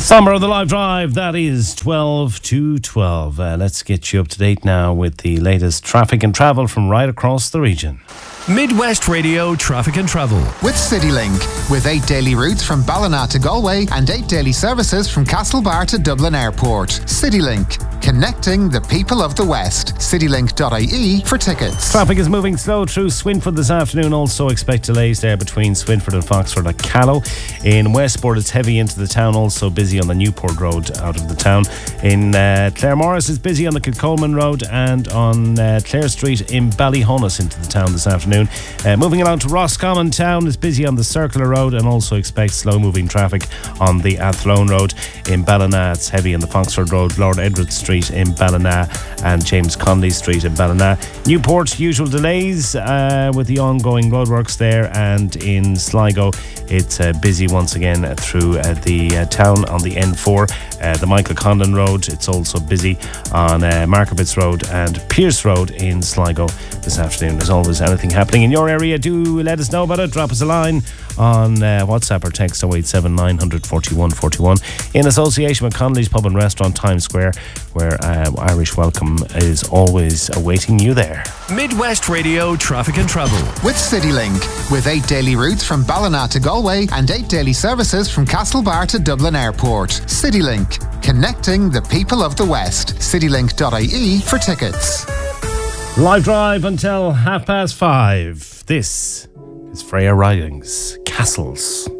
Summer of the Live Drive, that is 12 to 12. Let's get you up to date now with the latest traffic and travel from right across the region. Midwest Radio Traffic and Travel. With CityLink, with 8 daily routes from Ballina to Galway and 8 daily services from Castlebar to Dublin Airport. CityLink, connecting the people of the West. CityLink.ie for tickets. Traffic is moving slow through Swinford this afternoon. Also expect delays there between Swinford and Foxford at Callow. In Westport, it's heavy into the town. Also busy on the Newport Road out of the town. In Claremorris, it's busy on the Kilcolman Road and on Clare Street in Ballyhonus into the town this afternoon. Moving along to Roscommon town, it's busy on the Circular Road and also expect slow-moving traffic on the Athlone Road. In Ballina, it's heavy on the Foxford Road, Lord Edward Street in Ballina and James Conley Street in Ballina. Newport, usual delays with the ongoing roadworks there, and in Sligo, it's busy once again through the town on the N4. The Michael Condon Road, it's also busy on Markovitz Road and Pierce Road in Sligo this afternoon. As always, anything happening in your area, do let us know about it. Drop us a line on WhatsApp or text 087 900 41 41 in association with Connolly's Pub and Restaurant, Times Square, where Irish welcome is always awaiting you there. Midwest Radio Traffic and Travel. With CityLink, with 8 daily routes from Ballina to Galway and 8 daily services from Castlebar to Dublin Airport. CityLink, connecting the people of the West. CityLink.ie for tickets. Live Drive until 5:30. This is Freya Ridings, Castles.